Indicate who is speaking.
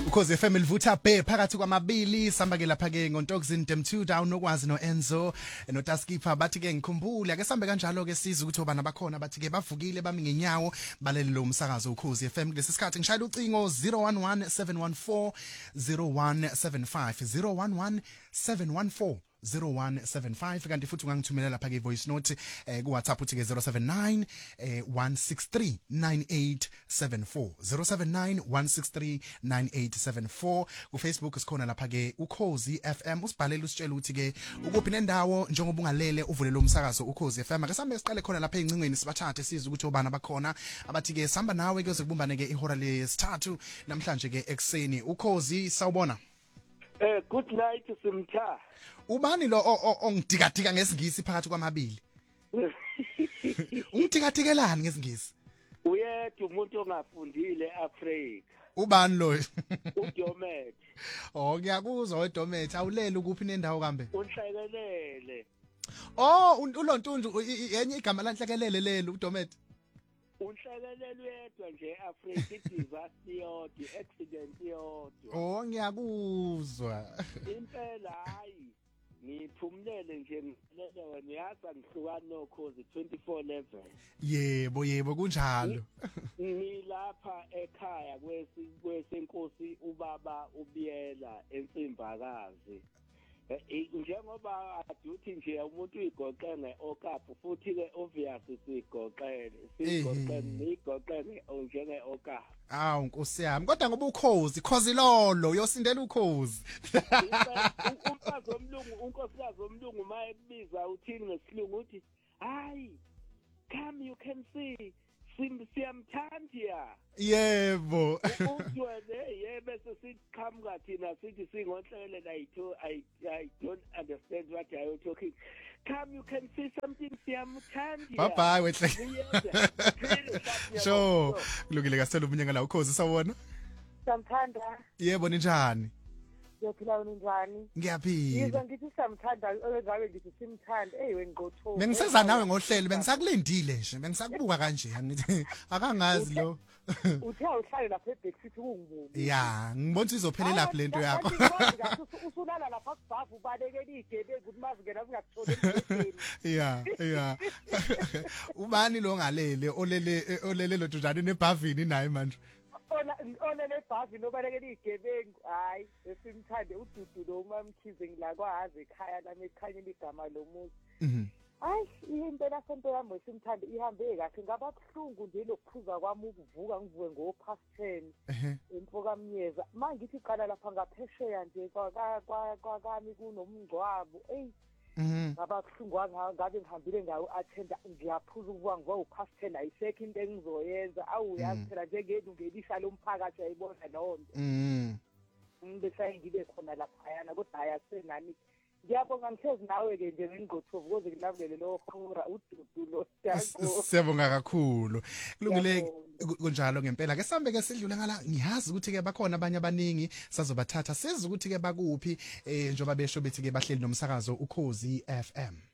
Speaker 1: Ukhozi FM livutha bhe phakathi kwamabili samba ke lapha ke ngoNtokuzini Dem 2 down nokwazi noEnzo noTaskipha bathi ke ngikhumbule ake sambe kanjalo ke siza ukuthi obana bakhona bathi ke bavukile bami ngenyawo balele lo umsakazo Ukhozi FM kulesi sikhathi ngishayela ucingo 011 714 0175 011 714 0175 kanti futhi ungangithumelela lapha ke voice note ku WhatsApp uthi ke 079 163 9874 079 163 9874 ku Facebook sikhona lapha ke Ukhozi FM usibhalele usitshela ukuthi ke ukuphi nendawo njengoba ungalele uvule lo umsakazo Ukhozi FM ake sambe siqale khona lapha encingweni sibathathe siza ukuthi obana bakhona abathi ke samba nawe kuze kubumbane ke ihora lesithathu namhlanje ke ekseni Ukhozi sawubona.
Speaker 2: Good night Simtha.
Speaker 1: Ubani lo ongidikadika ngesingisi phakathi kwamabili? Ungidikadikelani ngesingisi?
Speaker 2: Uyedwa umuntu ongafundile eAfrika.
Speaker 1: Ubani lo?
Speaker 2: uDomet.
Speaker 1: Oh ngiyakuzwa uDomet awulele ukuphi nendawo kambe?
Speaker 2: Unhlekelele.
Speaker 1: Oh uLontunju yenye igama lanhlekelele lelo uDomet.
Speaker 2: Unhlekelele uyedwa nje eAfrika idisaster yodwa accident yodwa.
Speaker 1: Oh ngiyakuzwa.
Speaker 2: Impela hayi ngiphumlele nje ngilele wena yaza ngihlukana noKhozi 24/11.
Speaker 1: Yebo kunjalo.
Speaker 2: Ngilapha ekhaya kwesenkosi ubaba ubiyela ensimbakazi. Njengoba aduthi nje umuntu uyigoqe ngeOkapu futhi ke obvious sigoqele nigoqele njenge Okapu.
Speaker 1: Awu Nkosi yami kodwa ngoba ukhozi khozilolo uyosindela ukhozi.
Speaker 2: Umfazi omlungu unkosikazi omlungu maye kubiza uthini ngesilungu uthi hayi come you can see siyamthanda.
Speaker 1: Yebo.
Speaker 2: Uzwele bese siqhamuka thina sithi singonhlekelele I don't understand what you are talking. Come you can see something siyamthanda.
Speaker 1: Bye bye wehle. Sho kulungile kasela ubunyanga la Ukhozi sawona.
Speaker 3: Samthanda.
Speaker 1: Yebo ninjani?
Speaker 3: Ngiyaphila njani?
Speaker 1: Ngiyaphila.
Speaker 3: Yizo ngithi samthanda engabe ngithi simthanda wengqotho.
Speaker 1: Bengiseza nawe ngohlelo bengisakulindile nje bengisakubuka kanje ngithi akangazi lo.
Speaker 3: Uthe uhlale lapha eBexit kungibuka.
Speaker 1: Ya ngibona izophelela lapha lento yakho.
Speaker 3: Usulala lapha kubhavu balekela igebe ukuthi mazingena ungakutholi emthethweni.
Speaker 1: Ya. Ubani lo ngalele olele lo njani nebhavini naye manje.
Speaker 3: Olele ebhavi nobalekela igebengu hayi esimthande uDudu lo uMamkhize ngilakwazi ekhaya lami ekhanyela igama lomuntu. Hayi impela sento yami esimthande ihambe kahle ngaba kuhlungu nje lokuphuza kwami ukuvuka ngivuke ngo-10:30 emfokamnyeza mangithi iqala lapha ngaphesheya nje kwakami kunomngcwabo ngaba kuhlungu ngabe ngihambile ngawo attenda ngiyaphuza ukuba ngiwa-10 ayisekho into engizoyenza awuyazi phela njengenu ngelisha lomphakathi ayibona lonto bese ngibe khona laphayana kodwa hayi asenani ngiyabonga ngihlezi nawe-ke nje ngingqothovu ukuze nginabulele lo khura uDudu lo
Speaker 1: siyabonga kakhulu kulungile kunjalo ngempela ke sambe ke sidlule ngala ngiyazi ukuthi ke bakhona abanye abaningi sazobathatha siza ukuthi ke bakuphi njoba besho bethi ke bahleli nomsakazo Ukhozi FM.